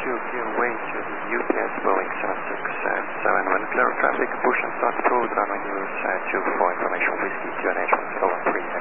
give way to the UPS Boeing 767. When clear of traffic, push and start cruise runway 24 information whiskey to an entrance. Over.